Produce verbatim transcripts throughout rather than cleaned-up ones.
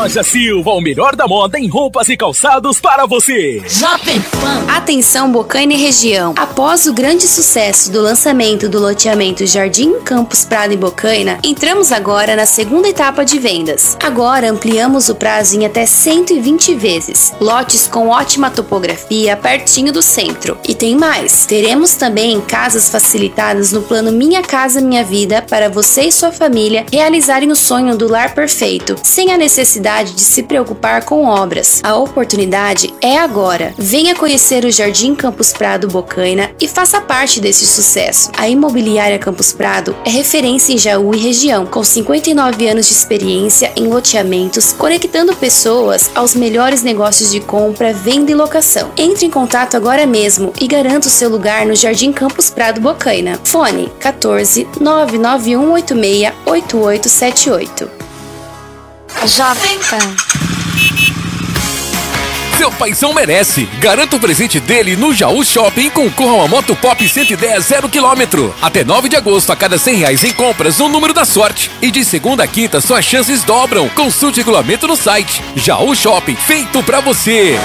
Loja Silva, o melhor da moda em roupas e calçados para você. Jovem Pan. Atenção Bocaina e região. Após o grande sucesso do lançamento do loteamento Jardim Campos Prado em Bocaina, entramos agora na segunda etapa de vendas. Agora ampliamos o prazo em até cento e vinte vezes. Lotes com ótima topografia, pertinho do centro. E tem mais. Teremos também casas facilitadas no plano Minha Casa Minha Vida para você e sua família realizarem o sonho do lar perfeito, sem a necessidade de se preocupar com obras. A oportunidade é agora. Venha conhecer o Jardim Campos Prado Bocaina e faça parte desse sucesso. A Imobiliária Campos Prado é referência em Jaú e região, com cinquenta e nove anos de experiência em loteamentos, conectando pessoas aos melhores negócios de compra, venda e locação. Entre em contato agora mesmo e garanta o seu lugar no Jardim Campos Prado Bocaina. Fone quatorze, nove nove um oito seis, oito oito sete oito. Jovem Pan. Seu paizão merece. Garanta o presente dele no Jaú Shopping e concorra a uma Moto Pop cento e dez zero quilômetro. Até nove de agosto, a cada cem reais em compras, um número da sorte. E de segunda a quinta, suas chances dobram. Consulte o regulamento no site. Jaú Shopping, feito pra você.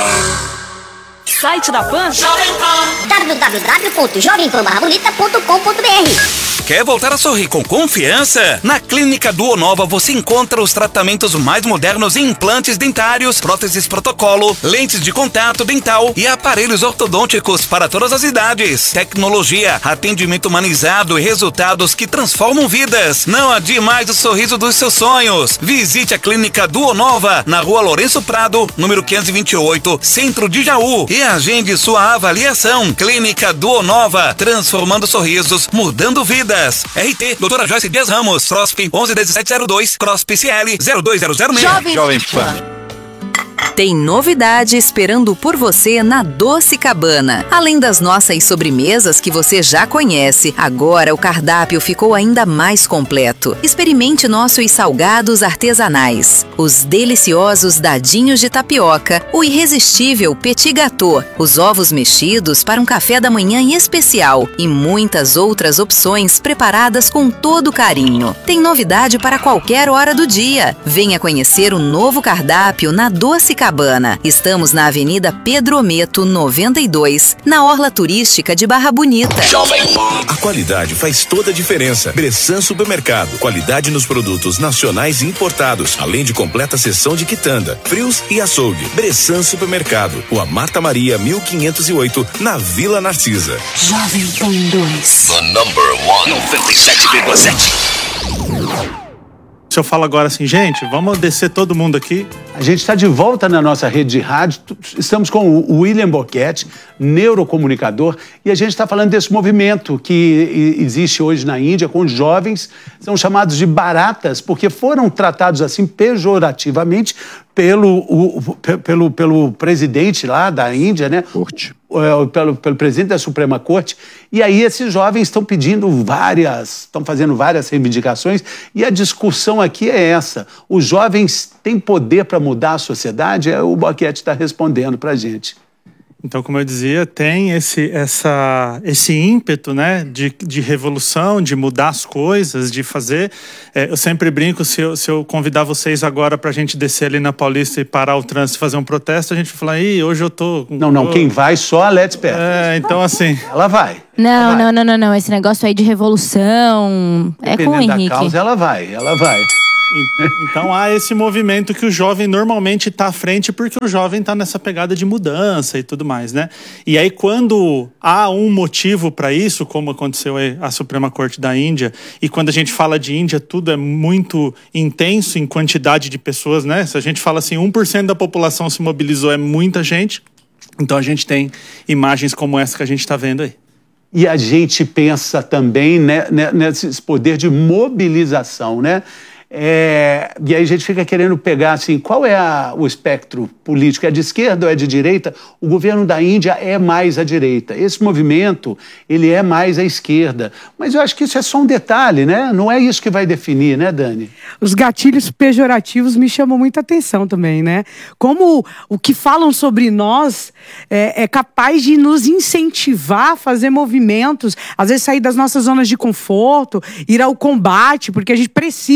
Site da Pan. Jovem Pan. w w w ponto jovem pan barra bonita ponto com ponto b r. Quer voltar a sorrir com confiança? Na Clínica Duonova você encontra os tratamentos mais modernos em implantes dentários, próteses protocolo, lentes de contato dental e aparelhos ortodônticos para todas as idades. Tecnologia, atendimento humanizado e resultados que transformam vidas. Não adie mais o sorriso dos seus sonhos. Visite a Clínica Duonova na Rua Lourenço Prado, número quinhentos e vinte e oito, Centro de Jaú. E agende sua avaliação. Clínica Duonova, transformando sorrisos, mudando vidas. R T, doutora Joyce Dias Ramos, C R O S P onze dezessete zero dois, C R O S P C L zero dois zero zero seis. Jovem, Jovem Pan. Tem novidade esperando por você na Doce Cabana. Além das nossas sobremesas que você já conhece, agora o cardápio ficou ainda mais completo. Experimente nossos salgados artesanais, os deliciosos dadinhos de tapioca, o irresistível petit gâteau, os ovos mexidos para um café da manhã especial e muitas outras opções preparadas com todo carinho. Tem novidade para qualquer hora do dia. Venha conhecer o novo cardápio na Doce Cabana. Estamos na Avenida Pedro Ometo, noventa e dois, na Orla Turística de Barra Bonita. A qualidade faz toda a diferença. Bressan Supermercado. Qualidade nos produtos nacionais e importados, além de completa seção de quitanda, frios e açougue. Bressan Supermercado. Rua Marta Maria, mil quinhentos e oito, na Vila Narcisa. Jovem Pan dois. The number one, noventa e sete vírgula sete. Se eu falo agora assim, gente, vamos descer todo mundo aqui. A gente está de volta na nossa rede de rádio. Estamos com o William Boquete, neurocomunicador, e a gente está falando desse movimento que existe hoje na Índia com os jovens, são chamados de baratas, porque foram tratados assim pejorativamente pelo, o, pelo, pelo presidente lá da Índia, né? Corte. Pelo, pelo presidente da Suprema Corte. E aí esses jovens estão pedindo várias, estão fazendo várias reivindicações, e a discussão aqui é essa. Os jovens têm poder para mudar a sociedade? O Boquete está respondendo para a gente. Então, como eu dizia, tem esse, essa, esse ímpeto, né, de, de revolução, de mudar as coisas, de fazer... É, eu sempre brinco, se eu, se eu convidar vocês agora para a gente descer ali na Paulista e parar o trânsito e fazer um protesto, a gente vai falar, ih, hoje eu tô... Não, não, tô... quem vai só a Let's Pé. É, então assim... Ela vai. Não, ela vai. não, não, não, não, esse negócio aí de revolução é com o Henrique. Da causa, ela vai, ela vai. Então há esse movimento que o jovem normalmente está à frente porque o jovem está nessa pegada de mudança e tudo mais, né? E aí quando há um motivo para isso, como aconteceu a Suprema Corte da Índia, e quando a gente fala de Índia, tudo é muito intenso em quantidade de pessoas, né? Se a gente fala assim, um por cento da população se mobilizou, é muita gente. Então a gente tem imagens como essa que a gente está vendo aí. E a gente pensa também, né, nesse poder de mobilização, né? É, e aí a gente fica querendo pegar assim, qual é a, o espectro político? É de esquerda ou é de direita? O governo da Índia é mais à direita. Esse movimento, ele é mais à esquerda. Mas eu acho que isso é só um detalhe, né? Não é isso que vai definir, né, Dani? Os gatilhos pejorativos me chamam muita atenção também, né? Como o que falam sobre nós é, é capaz de nos incentivar a fazer movimentos, às vezes sair das nossas zonas de conforto, ir ao combate, porque a gente precisa se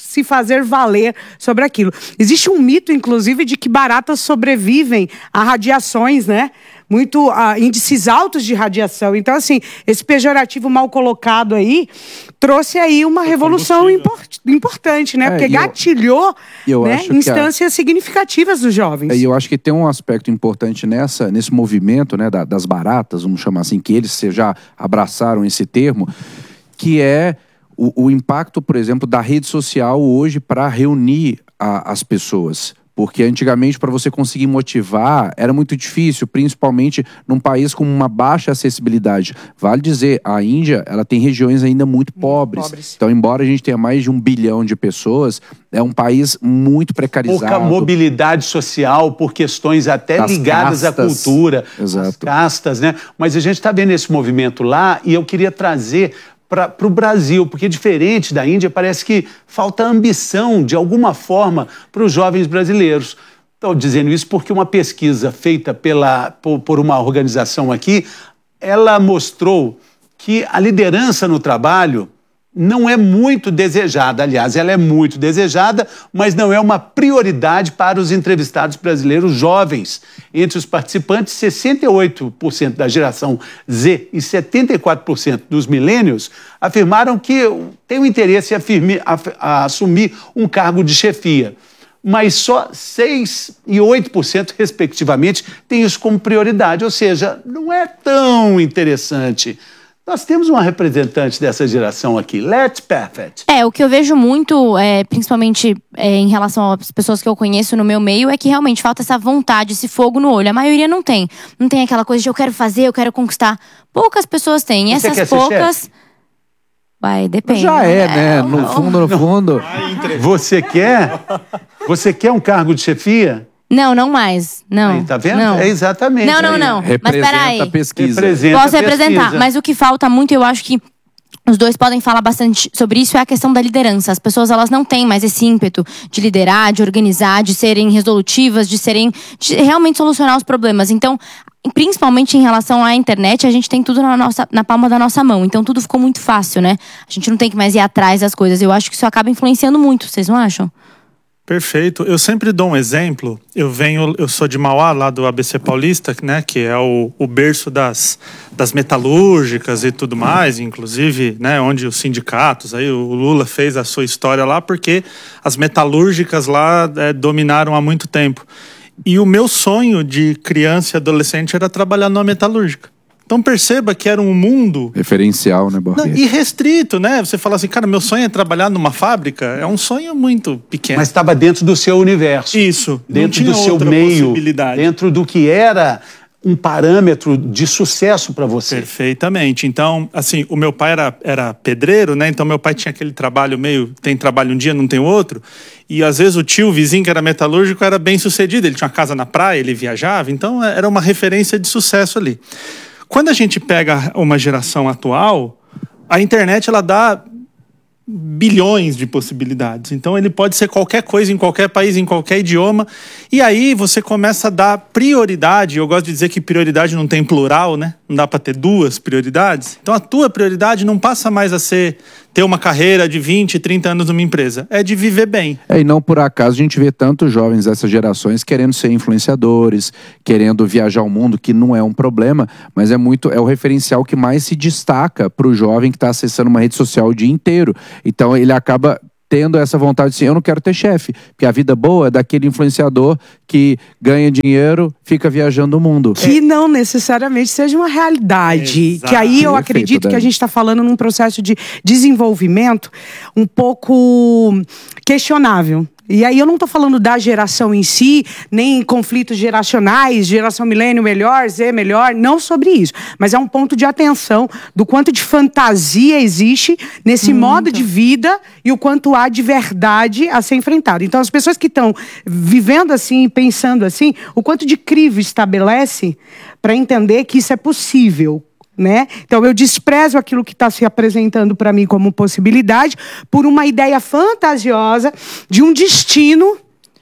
se fazer valer sobre aquilo. Existe um mito, inclusive, de que baratas sobrevivem a radiações, né? Muito uh, índices altos de radiação. Então, assim, esse pejorativo mal colocado aí trouxe aí uma revolução import, importante, né? É, Porque eu, gatilhou eu né, instâncias a, significativas dos jovens. E eu acho que tem um aspecto importante nessa, nesse movimento, né, da, das baratas, vamos chamar assim, que eles já abraçaram esse termo, que é o, o impacto, por exemplo, da rede social hoje para reunir a, as pessoas. Porque antigamente, para você conseguir motivar, era muito difícil, principalmente num país com uma baixa acessibilidade. Vale dizer, a Índia, ela tem regiões ainda muito pobres. pobres. Então, embora a gente tenha mais de um bilhão de pessoas, é um país muito precarizado. Pouca mobilidade social por questões até das ligadas castas. à cultura, Exato. às castas, né? Mas a gente está vendo esse movimento lá e eu queria trazer para o Brasil, porque diferente da Índia, parece que falta ambição, de alguma forma, para os jovens brasileiros. Estou dizendo isso porque uma pesquisa feita pela, por, por uma organização aqui, ela mostrou que a liderança no trabalho não é muito desejada. Aliás, ela é muito desejada, mas não é uma prioridade para os entrevistados brasileiros jovens. Entre os participantes, sessenta e oito por cento da geração Z e setenta e quatro por cento dos milênios afirmaram que têm o interesse em afirme, a, a assumir um cargo de chefia. Mas só seis por cento e oito por cento, respectivamente, têm isso como prioridade. Ou seja, não é tão interessante. Nós temos uma representante dessa geração aqui, Let's Perfect. É, o que eu vejo muito, é, principalmente é, em relação às pessoas que eu conheço no meu meio, é que realmente falta essa vontade, esse fogo no olho. A maioria não tem. Não tem aquela coisa de eu quero fazer, eu quero conquistar. Poucas pessoas têm. E Você essas quer ser poucas... chefe? Vai, depende. Já é, né? No fundo, no fundo. Você quer? Você quer um cargo de chefia? Não, não mais. Não. Aí, tá vendo? Não. É exatamente. Não, não, aí. não. Representa Mas peraí. a pesquisa. Representa Posso a representar, pesquisa. mas o que falta muito, eu acho que os dois podem falar bastante sobre isso, é a questão da liderança. As pessoas, elas não têm mais esse ímpeto de liderar, de organizar, de serem resolutivas, de serem, de realmente solucionar os problemas. Então, principalmente em relação à internet, a gente tem tudo na, nossa, na palma da nossa mão. Então, tudo ficou muito fácil, né? A gente não tem que mais ir atrás das coisas. Eu acho que isso acaba influenciando muito, vocês não acham? Perfeito. Eu sempre dou um exemplo. Eu venho, eu sou de Mauá, lá do A B C Paulista, né, que é o, o berço das, das metalúrgicas e tudo mais, inclusive, né, onde os sindicatos, aí o Lula fez a sua história lá, porque as metalúrgicas lá é, dominaram há muito tempo. E o meu sonho de criança e adolescente era trabalhar numa metalúrgica. Então perceba que era um mundo... Referencial, né, Borges? Irrestrito, né? Você fala assim, cara, meu sonho é trabalhar numa fábrica. É um sonho muito pequeno. Mas estava dentro do seu universo. Isso. Dentro do seu meio. Dentro do que era um parâmetro de sucesso para você. Perfeitamente. Então, assim, o meu pai era, era pedreiro, né? Então meu pai tinha aquele trabalho meio... Tem trabalho um dia, não tem outro. E às vezes o tio, o vizinho que era metalúrgico, era bem sucedido. Ele tinha uma casa na praia, ele viajava. Então era uma referência de sucesso ali. Quando a gente pega uma geração atual, a internet ela dá bilhões de possibilidades. Então ele pode ser qualquer coisa em qualquer país, em qualquer idioma. E aí você começa a dar prioridade. Eu gosto de dizer que prioridade não tem plural, né? Não dá para ter duas prioridades. Então a tua prioridade não passa mais a ser ter uma carreira de vinte, trinta anos numa empresa. É de viver bem. É, e não por acaso a gente vê tantos jovens dessas gerações querendo ser influenciadores, querendo viajar o mundo, que não é um problema, mas é muito é o referencial que mais se destaca para o jovem que está acessando uma rede social o dia inteiro. Então ele acaba tendo essa vontade de assim, eu não quero ter chefe, porque a vida boa é daquele influenciador que ganha dinheiro, fica viajando o mundo. Que não necessariamente seja uma realidade. Exato. Que aí eu Perfeito, acredito Dani. que a gente está falando num processo de desenvolvimento um pouco questionável. E aí eu não estou falando da geração em si, nem conflitos geracionais, geração milênio melhor, Z melhor, não sobre isso. Mas é um ponto de atenção do quanto de fantasia existe nesse Muito. modo de vida e o quanto há de verdade a ser enfrentado. Então as pessoas que estão vivendo assim, pensando assim, o quanto de crivo estabelece para entender que isso é possível. Né? Então eu desprezo aquilo que está se apresentando para mim como possibilidade por uma ideia fantasiosa de um destino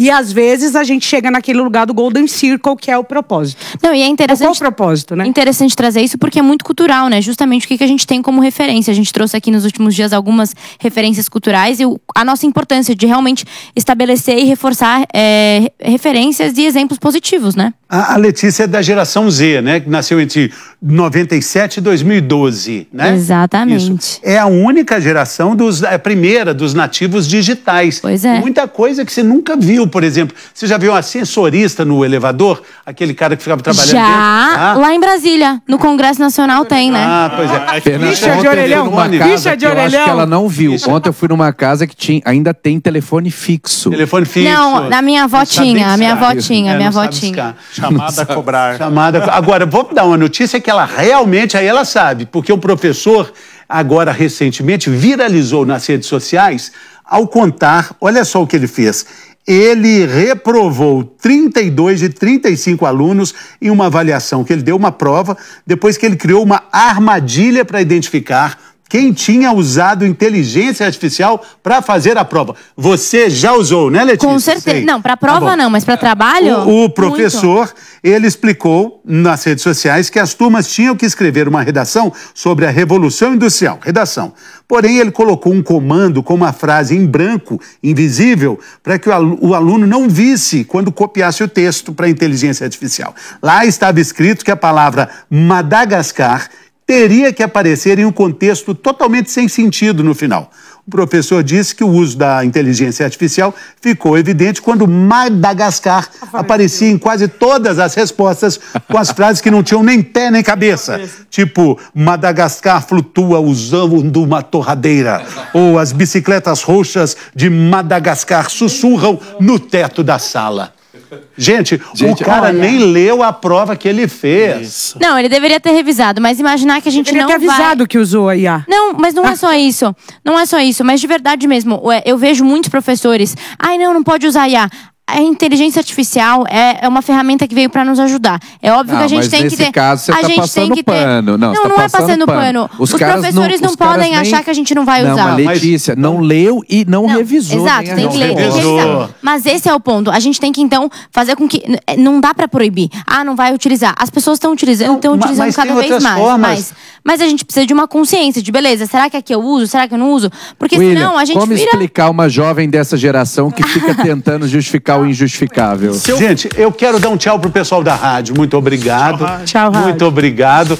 E às vezes a gente chega naquele lugar do Golden Circle, que é o propósito. Não, e é interessante. Qual o propósito, né? Interessante trazer isso porque é muito cultural, né? Justamente o que, que a gente tem como referência. A gente trouxe aqui nos últimos dias algumas referências culturais e o, a nossa importância de realmente estabelecer e reforçar é, referências e exemplos positivos, né? A, a Letícia é da geração Z, né? Que nasceu entre noventa e sete e dois mil e doze, né? Exatamente. Isso. É a única geração dos, é a primeira dos nativos digitais. Pois é. Muita coisa que você nunca viu, por exemplo. Você já viu um ascensorista no elevador? Aquele cara que ficava trabalhando Já, dentro? Ah? lá em Brasília, no Congresso Nacional tem, né? Ah, pois é. Fernanda, Ficha de ontem eu fui orelhão, numa ficha casa de que eu acho orelhão. que ela não viu. Ontem eu fui numa casa que tinha, ainda tem telefone fixo. Telefone fixo. Não, na minha avó tinha, a minha avó discar. tinha, a É, minha não avó sabe tinha. discar. Chamada a cobrar. Chamada. Agora, vou dar uma notícia que ela realmente, aí ela sabe, porque o professor, agora recentemente, viralizou nas redes sociais ao contar, olha só o que ele fez. Ele reprovou trinta e dois de trinta e cinco alunos em uma avaliação que ele deu, uma prova, depois que ele criou uma armadilha para identificar quem tinha usado inteligência artificial para fazer a prova. Você já usou, né, Letícia? Com certeza. Sei. Não, para prova Tá bom. não, mas para trabalho. O, o professor, ele explicou nas redes sociais que as turmas tinham que escrever uma redação sobre a Revolução Industrial. Redação. Porém, ele colocou um comando com uma frase em branco, invisível, para que o alu- o aluno não visse quando copiasse o texto para a inteligência artificial. Lá estava escrito que a palavra Madagascar teria que aparecer em um contexto totalmente sem sentido no final. O professor disse que o uso da inteligência artificial ficou evidente quando Madagascar aparecia em quase todas as respostas com as frases que não tinham nem pé nem cabeça. Tipo, Madagascar flutua usando uma torradeira. Ou as bicicletas roxas de Madagascar sussurram no teto da sala. Gente, Gente, o cara olha. nem leu a prova que ele fez. Não, ele deveria ter revisado, mas imaginar que a gente Ele não ter avisado vai... que usou a I A. Não, mas não é só isso. Não é só isso, mas de verdade mesmo, ué, eu vejo muitos professores. Ai, não, não pode usar I A. A inteligência artificial é, é uma ferramenta que veio para nos ajudar. É óbvio Ah, que a gente mas tem nesse que ter. caso você a tá gente passando tem que ter. pano. Não, não, você tá não é passando passando pano. pano. Os Os, caras professores não- não, os caras podem nem- achar que a gente não vai Não, usar. mas Letícia, não leu e não, Não, revisou. Exato, nem a tem que ler, tem que revisou. revisar. Mas esse é o ponto. A gente tem que, então, fazer com que. Não dá pra proibir. Ah, não vai utilizar. As pessoas estão utilizando, estão ma- utilizando mas cada tem vez outras mais. formas. Mas, mas a gente precisa de uma consciência de beleza. Será que aqui eu uso? Será que eu não uso? Porque William, senão a gente como vira. explicar uma jovem dessa geração que fica tentando justificar o injustificável? Gente, eu quero dar um tchau pro pessoal da rádio. Muito obrigado. Tchau, rádio. Tchau, rádio. Muito obrigado.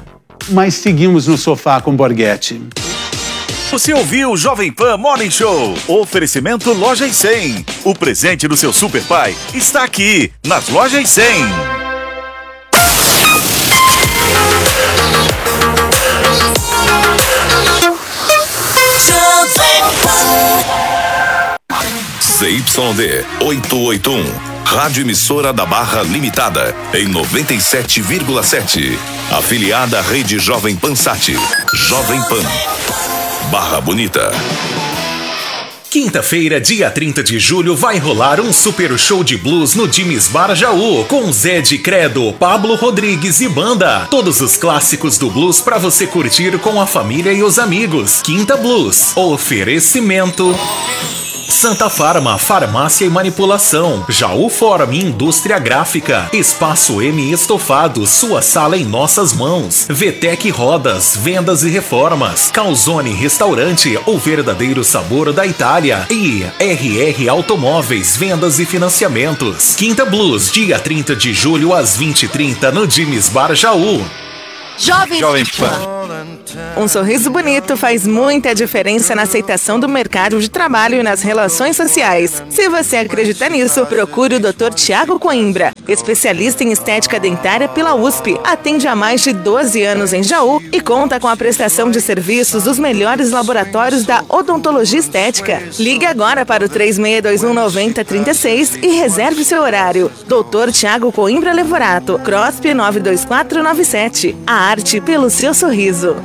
Mas seguimos no sofá com Borghetti. Você ouviu o Jovem Pan Morning Show. Oferecimento Lojas cem. O presente do seu super pai está aqui, nas Lojas cem. C Y D oitocentos e oitenta e um, Rádio Emissora da Barra Limitada, em noventa e sete vírgula sete. Afiliada à Rede Jovem Pan Sat. Jovem Pan. Barra Bonita. Quinta-feira, dia trinta de julho, vai rolar um super show de blues no Jimmy's Bar Jaú, com Zé de Credo, Pablo Rodrigues e banda. Todos os clássicos do blues para você curtir com a família e os amigos. Quinta Blues. Oferecimento Santa Farma, Farmácia e Manipulação. Jaú Forum, Indústria Gráfica. Espaço M Estofados, sua sala em nossas mãos. Vetec Rodas, Vendas e Reformas. Calzone Restaurante, o verdadeiro sabor da Itália. E R R Automóveis, Vendas e Financiamentos. Quinta Blues, dia trinta de julho às vinte e trinta no Jimmy's Bar Jaú. Jovem, Jovem Pan. Um sorriso bonito faz muita diferença na aceitação do mercado de trabalho e nas relações sociais. Se você acredita nisso, procure o doutor Tiago Coimbra, especialista em estética dentária pela U S P. Atende há mais de doze anos em Jaú e conta com a prestação de serviços dos melhores laboratórios da odontologia estética. Ligue agora para o três seis dois um nove zero três seis e reserve seu horário. doutor Tiago Coimbra Levorato, CROSP nove dois quatro nove sete. A arte pelo seu sorriso.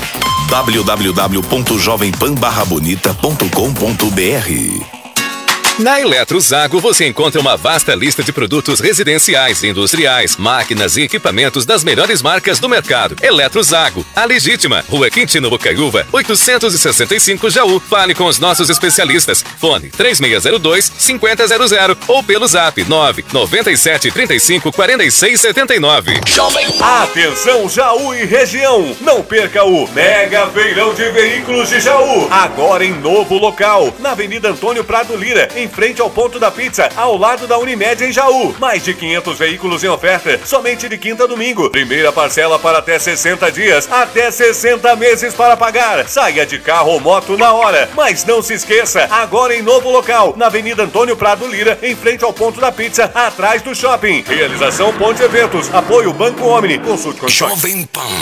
w w w ponto jovem pan barra bonita ponto com ponto b r Na Eletrozago você encontra uma vasta lista de produtos residenciais, industriais, máquinas e equipamentos das melhores marcas do mercado. Eletrozago, a legítima, Rua Quintino Bocaiúva, oitocentos e sessenta e cinco Jaú. Fale com os nossos especialistas. Fone três seis zero dois, cinco zero zero zero ou pelo zap nove nove sete três cinco quatro seis sete nove. Jovem. Atenção Jaú e região, não perca o Mega Feirão de Veículos de Jaú. Agora em novo local, na Avenida Antônio Prado Lira, em frente ao Ponto da Pizza, ao lado da Unimed em Jaú. Mais de quinhentos veículos em oferta, somente de quinta a domingo. Primeira parcela para até sessenta dias, até sessenta meses para pagar. Saia de carro ou moto na hora. Mas não se esqueça, agora em novo local, na Avenida Antônio Prado Lira, em frente ao Ponto da Pizza, atrás do shopping. Realização Ponte Eventos, apoio Banco Omni. Consulte com Jovem Pan.